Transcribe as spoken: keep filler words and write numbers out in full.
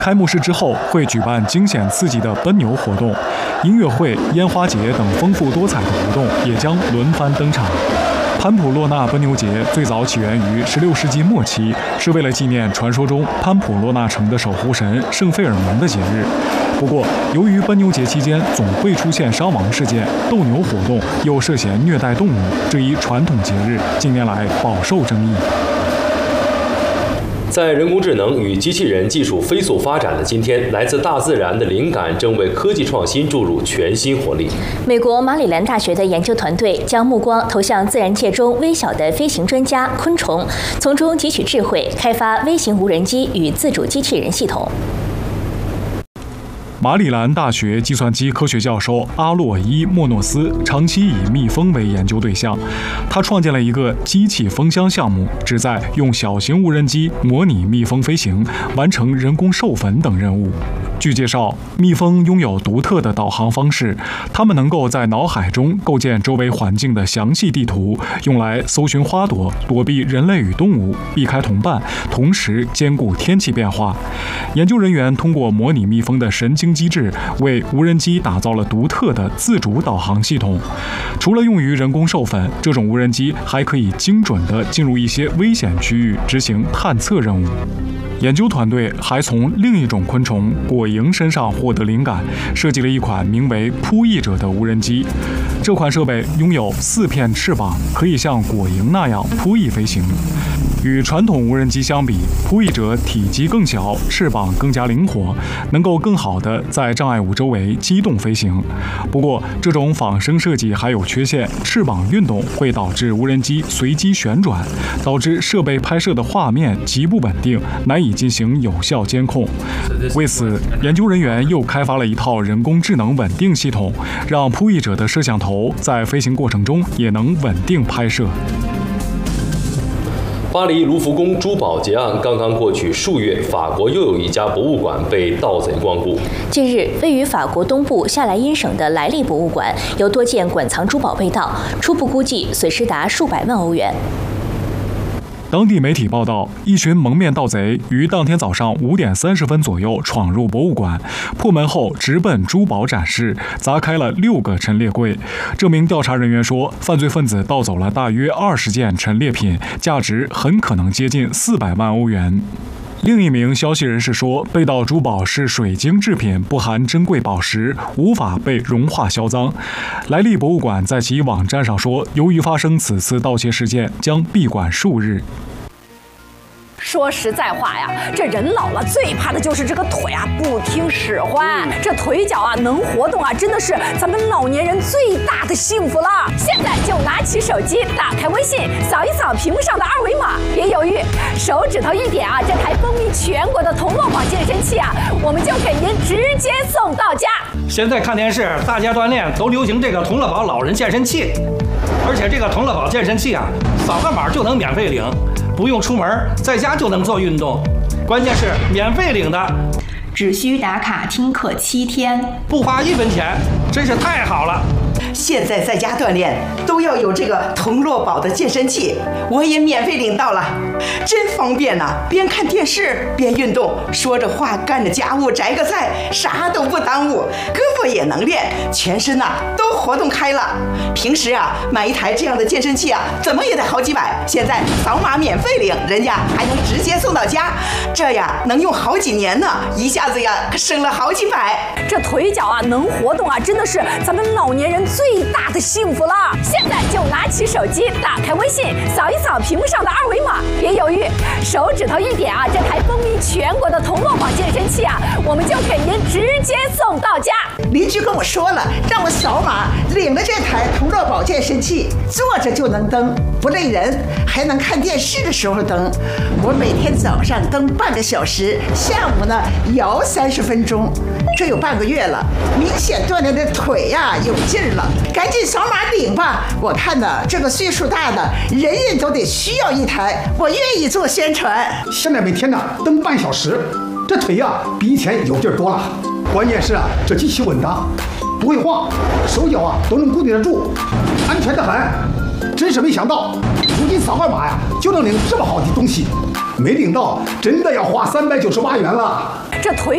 开幕式之后会举办惊险刺激的奔牛活动，音乐会、烟花节等丰富多彩的活动也将轮番登场。潘普洛纳奔牛节最早起源于十六世纪末期，是为了纪念传说中潘普洛纳城的守护神圣费尔蒙的节日。不过，由于奔牛节期间总会出现伤亡事件，斗牛活动又涉嫌虐待动物，这一传统节日近年来饱受争议。 在人工智能与机器人技术飞速发展的今天，来自大自然的灵感正为科技创新注入全新活力。 美国马里兰大学的研究团队将目光投向自然界中微小的飞行专家昆虫，从中汲取智慧，开发微型无人机与自主机器人系统。 马里兰大学计算机科学教授阿洛伊·莫诺斯长期以蜜蜂为研究对象，他创建了一个机器蜂箱项目，旨在用小型无人机模拟蜜蜂飞行，完成人工授粉等任务。据介绍，蜜蜂拥有独特的导航方式，它们能够在脑海中构建周围环境的详细地图，用来搜寻花朵、躲避人类与动物、避开同伴，同时兼顾天气变化。研究人员通过模拟蜜蜂的神经机制，为无人机打造了独特的自主导航系统。除了用于人工授粉，这种无人机还可以精准地进入一些危险区域执行探测任务。研究团队还从另一种昆虫果蝇身上获得灵感，设计了一款名为“扑翼者”的无人机。这款设备拥有四片翅膀，可以像果蝇那样扑翼飞行。与传统无人机相比，扑翼者体积更小，翅膀更加灵活，能够更好地在障碍物周围机动飞行。不过，这种仿生设计还有缺陷，翅膀运动会导致无人机随机旋转，导致设备拍摄的画面极不稳定，难以进行有效监控。为此，研究人员又开发了一套人工智能稳定系统，让扑翼者的摄像头在飞行过程中也能稳定拍摄。 巴黎卢浮宫珠宝劫案刚刚过去数月，法国又有一家博物馆被盗贼光顾。 近日，位于法国东部夏莱茵省的莱利博物馆有多件馆藏珠宝被盗，初步估计损失达数百万欧元。 当地媒体报道，一群蒙面盗贼于当天早上五点三十分左右闯入博物馆，破门后直奔珠宝展示，砸开了六个陈列柜。这名调查人员说，犯罪分子盗走了大约二十件陈列品，价值很可能接近四百万欧元。另一名消息人士说，被盗珠宝是水晶制品，不含珍贵宝石，无法被融化销赃。莱利博物馆在其网站上说，由于发生此次盗窃事件，将闭馆数日。 说实在话呀，这人老了最怕的就是这个腿啊不听使唤，这腿脚啊能活动啊，真的是咱们老年人最大的幸福了。现在就拿起手机，打开微信，扫一扫屏幕上的二维码，别犹豫，手指头一点啊，这台风靡全国的童乐宝健身器啊，我们就给您直接送到家。 现在看电视，大家锻炼都流行这个童乐宝老人健身器，而且这个童乐宝健身器啊，扫个码就能免费领。不用出门，在家就能做运动，关键是免费领的， 只需打卡听课七天， 不花一分钱，真是太好了。 现在在家锻炼都要有这个童乐宝的健身器，我也免费领到了，真方便呐、啊！边看电视边运动，说着话干着家务摘个菜，啥都不耽误，胳膊也能练，全身呐、啊、都活动开了。平时啊买一台这样的健身器啊，怎么也得好几百，现在扫码免费领，人家还能直接送到家，这呀能用好几年呢，一下子呀省了好几百。 这腿脚啊能活动啊，真的是咱们老年人最大的幸福了。现在就拿起手机，打开微信，扫一扫屏幕上的二维码，别犹豫，手指头一点啊，这台风靡全国的童乐宝健身器啊，我们就给您直接送到家。 邻居跟我说了，让我扫码领了这台童乐宝健身器，坐着就能蹬，不累人，还能看电视的时候蹬。我每天早上蹬半个小时，下午呢摇三十分钟，这有半个月了，明显锻炼的腿呀、啊、有劲儿了。赶紧扫码领吧！我看呢，这个岁数大的人人都得需要一台，我愿意做宣传。 现在每天呢蹬半小时，这腿呀、啊、比以前有劲儿多了。关键是啊，这机器稳当，不会晃，手脚啊都能固定得住，安全得很。真是没想到，如今扫个码呀就能领这么好的东西，没领到真的要花三百九十八元了。 这腿。